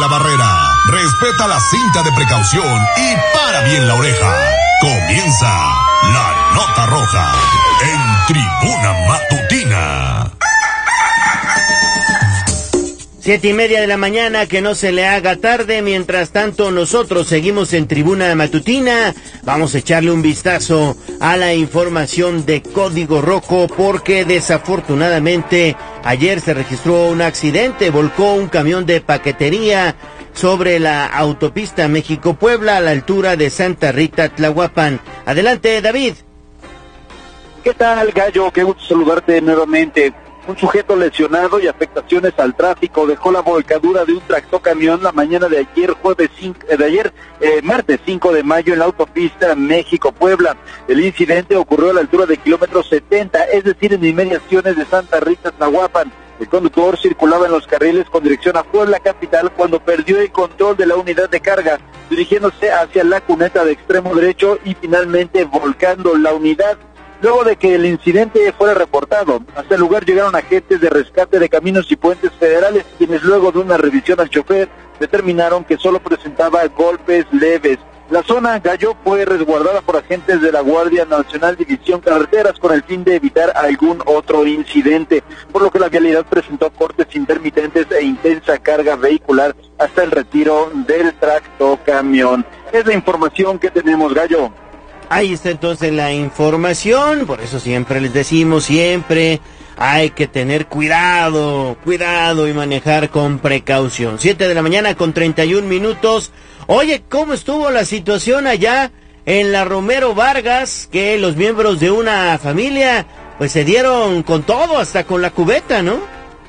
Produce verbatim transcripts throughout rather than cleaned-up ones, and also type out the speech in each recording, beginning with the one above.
la barrera, respeta la cinta de precaución y para bien la oreja. Comienza la Nota Roja en Tribuna Matutina. Siete y media de la mañana, que no se le haga tarde. Mientras tanto, nosotros seguimos en Tribuna Matutina. Vamos a echarle un vistazo a la información de Código Rojo, porque desafortunadamente ayer se registró un accidente. Volcó un camión de paquetería sobre la autopista México-Puebla a la altura de Santa Rita, Tlahuapan. Adelante, David. ¿Qué tal, Gallo? Qué gusto saludarte nuevamente. Un sujeto lesionado y afectaciones al tráfico dejó la volcadura de un tractocamión la mañana de ayer, jueves cinco, de ayer, eh, martes cinco de mayo en la autopista México-Puebla. El incidente ocurrió a la altura de kilómetro setenta, es decir, en inmediaciones de Santa Rita, Tlahuapan. El conductor circulaba en los carriles con dirección a Puebla capital cuando perdió el control de la unidad de carga, dirigiéndose hacia la cuneta de extremo derecho y finalmente volcando la unidad. Luego de que el incidente fuera reportado, hasta el lugar llegaron agentes de rescate de caminos y puentes federales, quienes luego de una revisión al chofer determinaron que solo presentaba golpes leves. La zona, Gallo, fue resguardada por agentes de la Guardia Nacional División Carreteras con el fin de evitar algún otro incidente, por lo que la vialidad presentó cortes intermitentes e intensa carga vehicular hasta el retiro del tractocamión. Es la información que tenemos, Gallo. Ahí está entonces la información. Por eso siempre les decimos, siempre hay que tener cuidado, cuidado y manejar con precaución. Siete de la mañana con treinta y un minutos. Oye, ¿cómo estuvo la situación allá en la Romero Vargas? Que los miembros de una familia pues se dieron con todo, hasta con la cubeta, ¿no?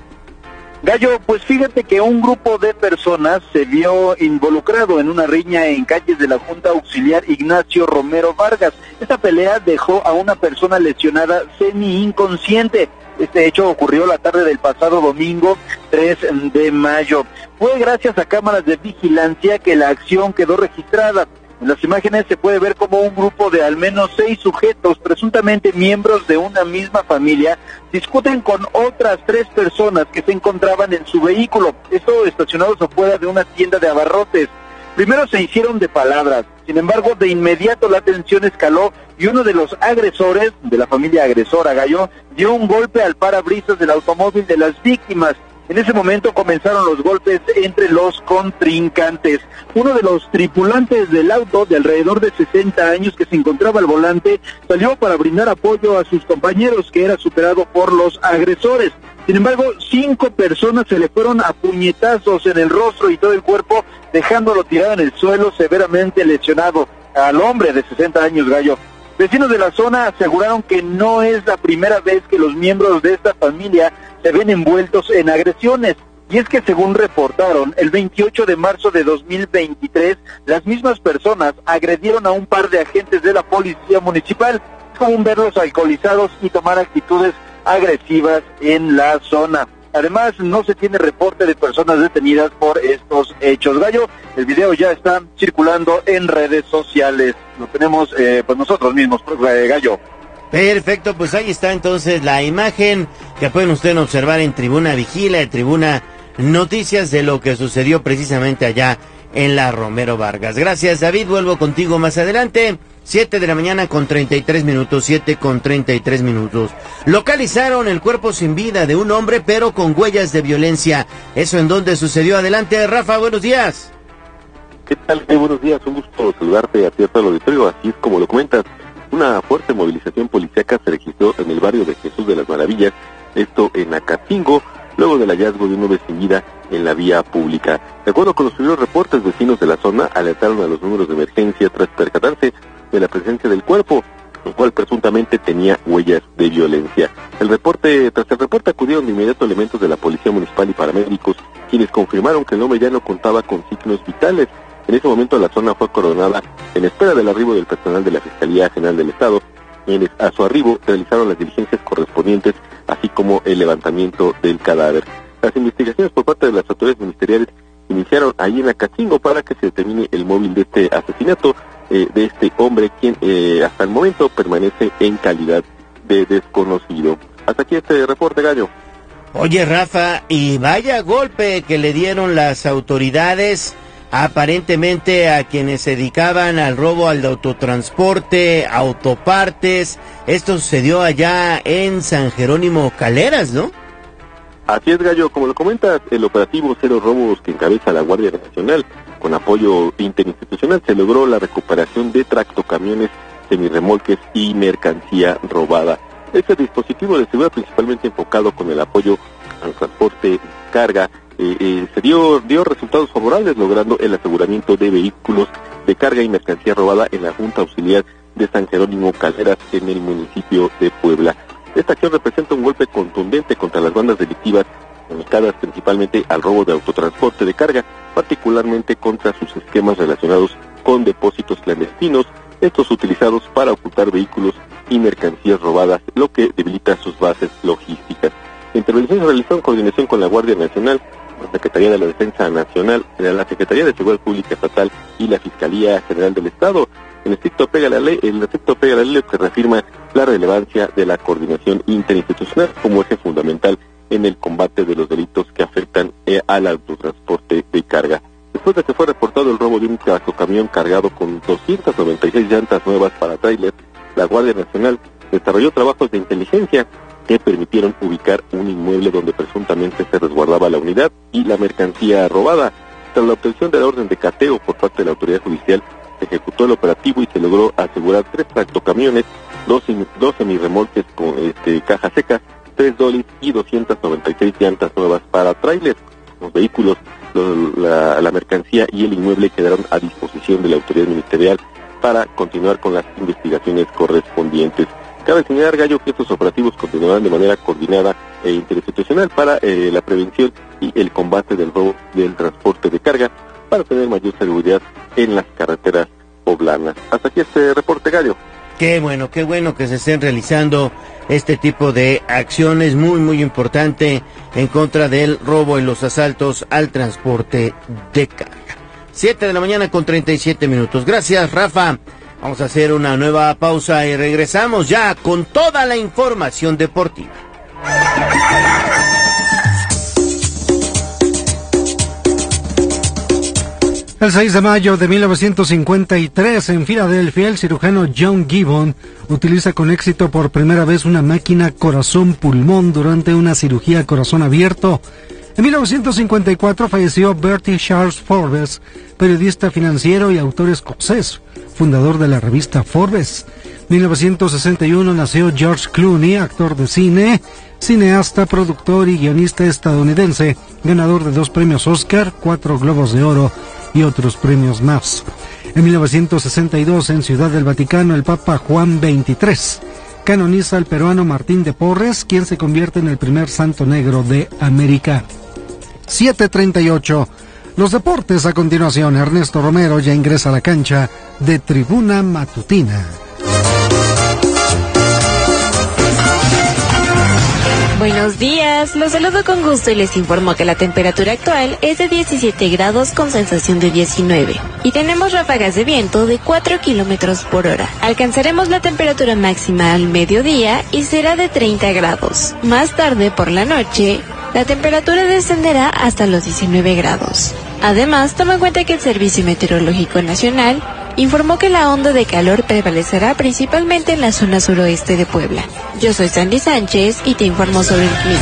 Gallo, pues fíjate que un grupo de personas se vio involucrado en una riña en calles de la Junta Auxiliar Ignacio Romero Vargas. Esta pelea dejó a una persona lesionada semi-inconsciente. Este hecho ocurrió la tarde del pasado domingo tres de mayo. Fue gracias a cámaras de vigilancia que la acción quedó registrada. En las imágenes se puede ver como un grupo de al menos seis sujetos, presuntamente miembros de una misma familia, discuten con otras tres personas que se encontraban en su vehículo, esto estacionados afuera de una tienda de abarrotes. Primero se hicieron de palabras, sin embargo de inmediato la tensión escaló y uno de los agresores, de la familia agresora, Gallo, dio un golpe al parabrisas del automóvil de las víctimas. En ese momento comenzaron los golpes entre los contrincantes. Uno de los tripulantes del auto, de alrededor de sesenta años, que se encontraba al volante, salió para brindar apoyo a sus compañeros, que era superado por los agresores. Sin embargo, cinco personas se le fueron a puñetazos en el rostro y todo el cuerpo, dejándolo tirado en el suelo, severamente lesionado. Al hombre de sesenta años, Gallo. Vecinos de la zona aseguraron que no es la primera vez que los miembros de esta familia se ven envueltos en agresiones. Y es que según reportaron, el veintiocho de marzo de dos mil veintitrés, las mismas personas agredieron a un par de agentes de la policía municipal, como verlos alcoholizados y tomar actitudes agresivas en la zona. Además, no se tiene reporte de personas detenidas por estos hechos. Gallo, el video ya está circulando en redes sociales. Lo tenemos eh, pues nosotros mismos, eh, Gallo. Perfecto, pues ahí está entonces la imagen que pueden ustedes observar en Tribuna Vigila, en Tribuna Noticias, de lo que sucedió precisamente allá en la Romero Vargas. Gracias, David, vuelvo contigo más adelante. Siete de la mañana con treinta y tres minutos, siete con treinta y tres minutos. Localizaron el cuerpo sin vida de un hombre, pero con huellas de violencia. ¿Eso en dónde sucedió? Adelante, Rafa, buenos días. ¿Qué tal? Qué buenos días, un gusto saludarte a ti, a todo el auditorio. Así es como lo comentas, una fuerte movilización policíaca se registró en el barrio de Jesús de las Maravillas, esto en Acatingo, luego del hallazgo de un hombre sin vida en la vía pública. De acuerdo con los primeros reportes, vecinos de la zona alertaron a los números de emergencia tras percatarse de la presencia del cuerpo, el cual presuntamente tenía huellas de violencia. El reporte, tras el reporte acudieron de inmediato elementos de la Policía Municipal y paramédicos, quienes confirmaron que el hombre ya no contaba con signos vitales. En ese momento la zona fue acordonada en espera del arribo del personal de la Fiscalía General del Estado, quienes a su arribo realizaron las diligencias correspondientes, así como el levantamiento del cadáver. Las investigaciones por parte de las autoridades ministeriales iniciaron ahí en Acatingo para que se determine el móvil de este asesinato eh, de este hombre, quien eh, hasta el momento permanece en calidad de desconocido. Hasta aquí este reporte, Gallo. Oye, Rafa, y vaya golpe que le dieron las autoridades aparentemente a quienes se dedicaban al robo al autotransporte, autopartes. Esto sucedió allá en San Jerónimo Caleras, ¿no? Así es, Gallo, como lo comentas, el operativo Cero Robos que encabeza la Guardia Nacional con apoyo interinstitucional se logró la recuperación de tractocamiones, semirremolques y mercancía robada. Este dispositivo de seguridad, principalmente enfocado con el apoyo al transporte de carga, eh, eh, se dio, dio resultados favorables, logrando el aseguramiento de vehículos de carga y mercancía robada en la Junta Auxiliar de San Jerónimo Caleras, en el municipio de Puebla. Esta acción representa un golpe contundente contra las bandas delictivas dedicadas principalmente al robo de autotransporte de carga, particularmente contra sus esquemas relacionados con depósitos clandestinos, estos utilizados para ocultar vehículos y mercancías robadas, lo que debilita sus bases logísticas. La intervención se realizó en coordinación con la Guardia Nacional, la Secretaría de la Defensa Nacional, la Secretaría de Seguridad Pública Estatal y la Fiscalía General del Estado. En estricto pega la ley, el estricto pega la ley que reafirma la relevancia de la coordinación interinstitucional como eje fundamental en el combate de los delitos que afectan eh, al autotransporte de carga. Después de que fue reportado el robo de un tractocamión cargado con doscientas noventa y seis llantas nuevas para tráiler, la Guardia Nacional desarrolló trabajos de inteligencia que permitieron ubicar un inmueble donde presuntamente se resguardaba la unidad y la mercancía robada. Tras la obtención de la orden de cateo por parte de la autoridad judicial, se ejecutó el operativo y se logró asegurar tres tractocamiones, dos, dos semirremolques con este, caja seca, tres dolis y doscientas noventa y seis llantas nuevas para tráiler. Los vehículos, los, la, la mercancía y el inmueble quedaron a disposición de la autoridad ministerial para continuar con las investigaciones correspondientes. Cabe señalar, Gallo, que estos operativos continuarán de manera coordinada e interinstitucional para eh, la prevención y el combate del robo del transporte de carga para tener mayor seguridad en las carreteras poblanas. Hasta aquí este reporte, Gallo. Qué bueno, qué bueno que se estén realizando este tipo de acciones, muy, muy importante en contra del robo y los asaltos al transporte de carga. Siete de la mañana con treinta y siete minutos. Gracias, Rafa. Vamos a hacer una nueva pausa y regresamos ya con toda la información deportiva. El seis de mayo de mil novecientos cincuenta y tres, en Filadelfia, el cirujano John Gibbon utiliza con éxito por primera vez una máquina corazón-pulmón durante una cirugía corazón abierto. En mil novecientos cincuenta y cuatro falleció Bertie Charles Forbes, periodista financiero y autor escocés, fundador de la revista Forbes. mil novecientos sesenta y uno nació George Clooney, actor de cine, cineasta, productor y guionista estadounidense, ganador de dos premios Oscar, cuatro Globos de Oro y otros premios más. En mil novecientos sesenta y dos, en Ciudad del Vaticano, el Papa Juan veintitrés canoniza al peruano Martín de Porres, quien se convierte en el primer santo negro de América. siete treinta y ocho. Los deportes a continuación. Ernesto Romero ya ingresa a la cancha de Tribuna Matutina. Buenos días, los saludo con gusto y les informo que la temperatura actual es de diecisiete grados con sensación de diecinueve y tenemos ráfagas de viento de cuatro kilómetros por hora. Alcanzaremos la temperatura máxima al mediodía y será de treinta grados. Más tarde por la noche, la temperatura descenderá hasta los diecinueve grados. Además, toma en cuenta que el Servicio Meteorológico Nacional informó que la onda de calor prevalecerá principalmente en la zona suroeste de Puebla. Yo soy Sandy Sánchez y te informo sobre el clima.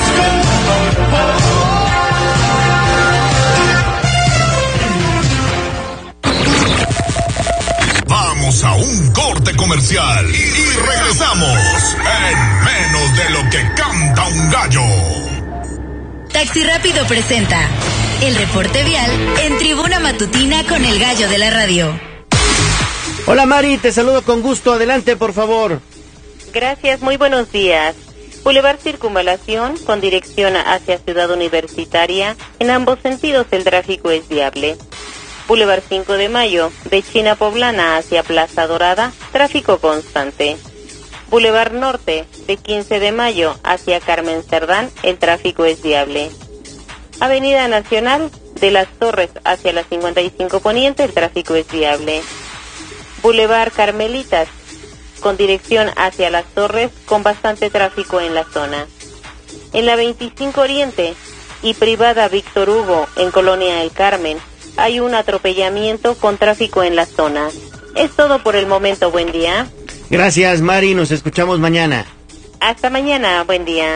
Vamos a un corte comercial y, y regresamos en menos de lo que canta un gallo. Taxi Rápido presenta el reporte vial en Tribuna Matutina con el gallo de la radio. Hola Mari, te saludo con gusto. Adelante, por favor. Gracias, muy buenos días. Boulevard Circunvalación con dirección hacia Ciudad Universitaria. En ambos sentidos el tráfico es viable. Boulevard cinco de Mayo, de China Poblana hacia Plaza Dorada, tráfico constante. Boulevard Norte, de quince de Mayo hacia Carmen Cerdán, el tráfico es viable. Avenida Nacional, de Las Torres hacia la cincuenta y cinco Poniente, el tráfico es viable. Boulevard Carmelitas, con dirección hacia Las Torres, con bastante tráfico en la zona. En la veinticinco Oriente y Privada Víctor Hugo, en Colonia El Carmen, hay un atropellamiento con tráfico en la zona. Es todo por el momento, buen día. Gracias, Mari, nos escuchamos mañana. Hasta mañana, buen día.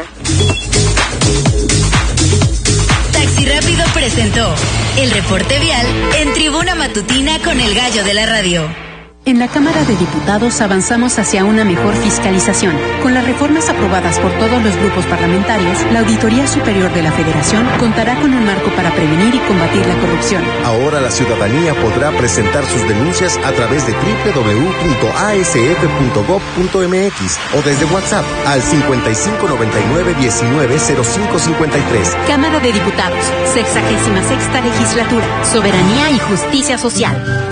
Taxi Rápido presentó el reporte vial en Tribuna Matutina con el Gallo de la Radio. En la Cámara de Diputados avanzamos hacia una mejor fiscalización. Con las reformas aprobadas por todos los grupos parlamentarios, la Auditoría Superior de la Federación contará con un marco para prevenir y combatir la corrupción. Ahora la ciudadanía podrá presentar sus denuncias a través de doble u doble u doble u punto a s f punto gob punto m x o desde WhatsApp al cincuenta y cinco noventa y nueve diecinueve cero cinco cincuenta y tres. Cámara de Diputados, sexagésima sexta legislatura, soberanía y justicia social.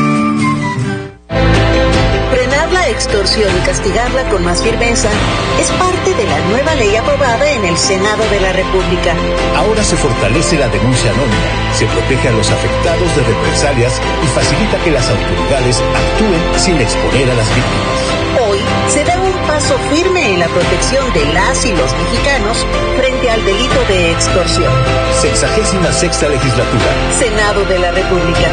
Frenar la extorsión y castigarla con más firmeza es parte de la nueva ley aprobada en el Senado de la República. Ahora se fortalece la denuncia anónima, se protege a los afectados de represalias y facilita que las autoridades actúen sin exponer a las víctimas. Hoy se da un paso firme en la protección de las y los mexicanos frente al delito de extorsión. Sexagésima sexta legislatura. Senado de la República.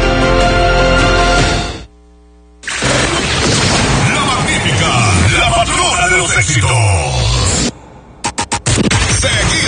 La patrona de los éxitos. Seguimos